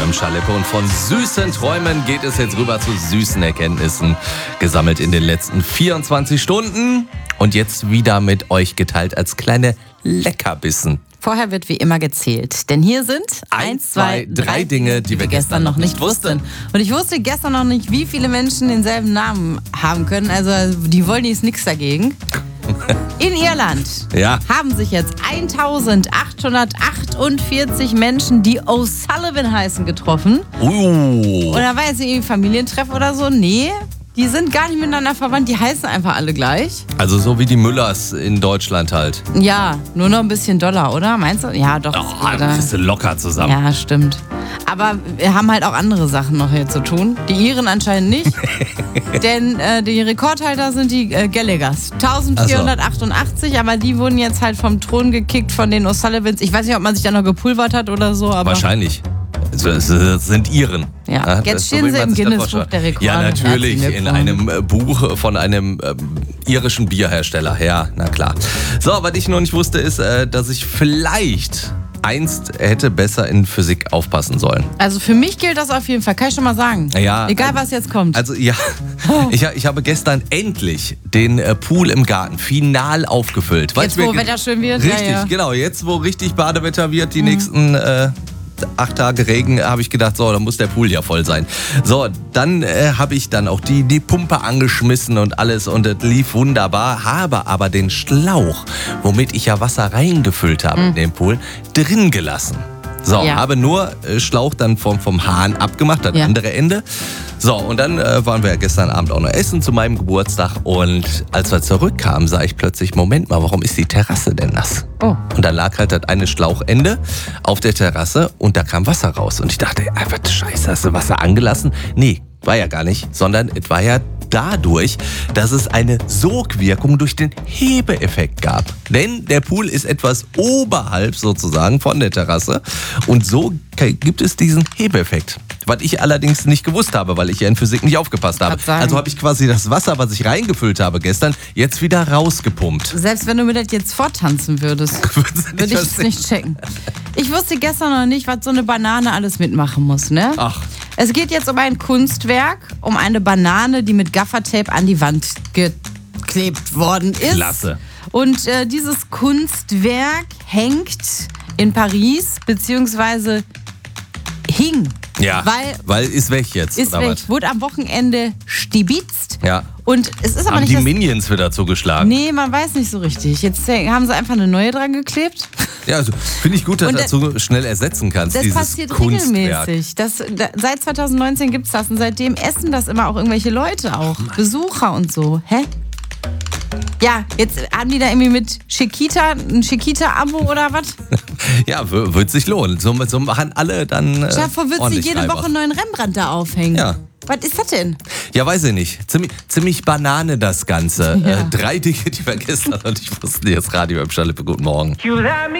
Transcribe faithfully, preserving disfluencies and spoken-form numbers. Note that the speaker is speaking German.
im Schaleppe. Und von süßen Träumen geht es jetzt rüber zu süßen Erkenntnissen, gesammelt in den letzten vierundzwanzig Stunden. Und jetzt wieder mit euch geteilt als kleine Leckerbissen. Vorher wird wie immer gezählt, denn hier sind eins, zwei, drei Dinge, die wir gestern noch nicht wussten. Und ich wusste gestern noch nicht, wie viele Menschen denselben Namen haben können. Also die Wolni ist nichts dagegen. In Irland Ja. haben sich jetzt eintausendachthundertachtundvierzig Menschen, die O'Sullivan heißen, getroffen. Uh. Oder war jetzt irgendwie Familientreff oder so? Nee, die sind gar nicht miteinander verwandt, die heißen einfach alle gleich. Also so wie die Müllers in Deutschland halt. Ja, nur noch ein bisschen doller, oder? Meinst du? Ja, doch. Oh, oder? das ist locker zusammen. Ja, stimmt. Aber wir haben halt auch andere Sachen noch hier zu tun. Die Iren anscheinend nicht. Denn äh, die Rekordhalter sind die äh, Gallaghers. eintausendvierhundertachtundachtzig, aber die wurden jetzt halt vom Thron gekickt von den O'Sullivans. Ich weiß nicht, ob man sich da noch gepulvert hat oder so, aber... Wahrscheinlich. Also, es sind Iren. Ja, jetzt das- so stehen wie sie man im sich das Guinness-Buch vorstellt. der Rekorde. Ja, natürlich. Herzlichen In Glückwunsch. einem äh, Buch von einem ähm, irischen Bierhersteller. Ja, na klar. So, was ich noch nicht wusste, ist, äh, dass ich vielleicht einst hätte besser in Physik aufpassen sollen. Also für mich gilt das auf jeden Fall, kann ich schon mal sagen. Ja, Egal, was jetzt kommt. Also ja, ich, ha- ich habe gestern endlich den äh, Pool im Garten final aufgefüllt. Weil Jetzt, es mir wo ge- Wetter schön wird. Richtig, Ja, ja. genau. Jetzt, wo richtig Badewetter wird, die nächsten äh, acht Tage Regen, habe ich gedacht, so, dann muss der Pool ja voll sein. So, dann äh, habe ich dann auch die, die Pumpe angeschmissen und alles und es lief wunderbar. Habe aber den Schlauch, womit ich ja Wasser reingefüllt habe in den Pool, drin gelassen. So, Ja. habe nur äh, Schlauch dann vom, vom Hahn abgemacht, das Ja. andere Ende. So, und dann äh, waren wir ja gestern Abend auch noch essen zu meinem Geburtstag. Und als wir zurückkamen, sah ich plötzlich, Moment mal, warum ist die Terrasse denn nass? Oh. Und da lag halt das eine Schlauchende auf der Terrasse und da kam Wasser raus. Und ich dachte, ey, was scheiße, hast du Wasser angelassen? Nee, war ja gar nicht, sondern es war ja dadurch, dass es eine Sogwirkung durch den Hebeeffekt gab. Denn der Pool ist etwas oberhalb sozusagen von der Terrasse und so gibt es diesen Hebeeffekt. Was ich allerdings nicht gewusst habe, weil ich ja in Physik nicht aufgepasst habe. Kann sein. Also habe ich quasi das Wasser, was ich reingefüllt habe gestern, jetzt wieder rausgepumpt. Selbst wenn du mir das jetzt vortanzen würdest, Würdest du nicht würde ich es verstehen? nicht checken. Ich wusste gestern noch nicht, was so eine Banane alles mitmachen muss, ne? Ach. Es geht jetzt um ein Kunstwerk, um eine Banane, die mit Gaffertape an die Wand geklebt worden ist. Klasse. Und äh, dieses Kunstwerk hängt in Paris, beziehungsweise hing. Ja, Weil weil ist weg jetzt, ist oder weg, was? wurde am Wochenende stibitzt. Ja. Und es ist aber Haben nicht die das... Minions wieder zugeschlagen? Nee, man weiß nicht so richtig. Jetzt äh, haben sie einfach eine neue dran geklebt. Ja, also finde ich gut, dass Und du das- das so schnell ersetzen kannst, Das dieses passiert Kunstwerk. regelmäßig. Das, da, seit zweitausendneunzehn gibt es das und seitdem essen das immer auch irgendwelche Leute auch. Besucher und so. Hä? Ja, jetzt haben die da irgendwie mit Chiquita, ein Chiquita-Abo oder was? Ja, w- wird sich lohnen. So, so machen alle dann äh, Davor wird sie ordentlich jede Reibach. Woche einen neuen Rembrandt da aufhängen. Ja. Was ist das denn? Ja, weiß ich nicht. Ziemlich, ziemlich Banane das Ganze. Ja. Äh, drei Dinge, die wir gestern noch nicht wussten. Jetzt Radio im Schaleppe. Guten Morgen.